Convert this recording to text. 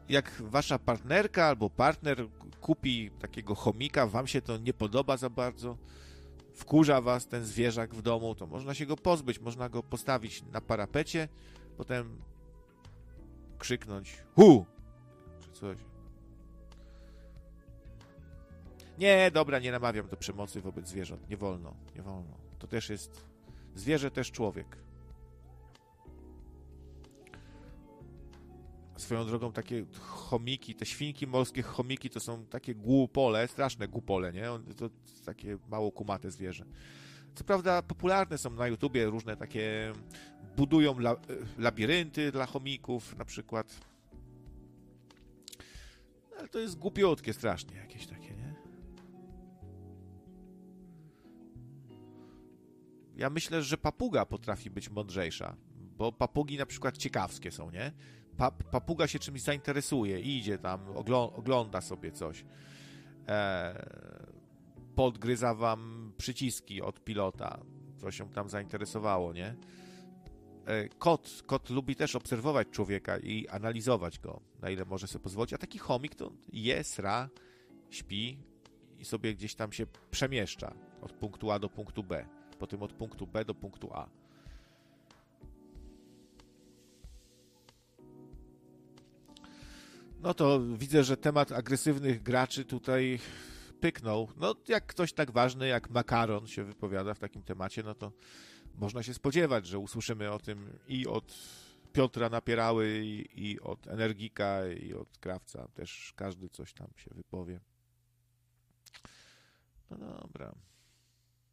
jak wasza partnerka albo partner kupi takiego chomika, wam się to nie podoba za bardzo, wkurza was ten zwierzak w domu, to można się go pozbyć, można go postawić na parapecie, potem krzyknąć hu! Czy coś. Nie, dobra, nie namawiam do przemocy wobec zwierząt. Nie wolno, nie wolno. To też jest... Zwierzę też człowiek. Swoją drogą takie chomiki, te świnki morskie chomiki to są takie głupole, straszne głupole, nie? To takie mało kumate zwierzę. Co prawda popularne są na YouTubie różne takie... Budują labirynty dla chomików na przykład. Ale to jest głupiutkie strasznie jakieś takie, nie? Ja myślę, że papuga potrafi być mądrzejsza, bo papugi na przykład ciekawskie są, nie? Papuga się czymś zainteresuje, idzie tam, ogląda sobie coś. Podgryza wam przyciski od pilota, co się tam zainteresowało, nie? Kot lubi też obserwować człowieka i analizować go, na ile może sobie pozwolić, a taki chomik to je, sra, śpi i sobie gdzieś tam się przemieszcza od punktu A do punktu B, potem od punktu B do punktu A. No to widzę, że temat agresywnych graczy tutaj pyknął. No jak ktoś tak ważny jak Makaron się wypowiada w takim temacie, no to można się spodziewać, że usłyszymy o tym i od Piotra Napierały, i od Energika, i od Krawca. Też każdy coś tam się wypowie. No dobra.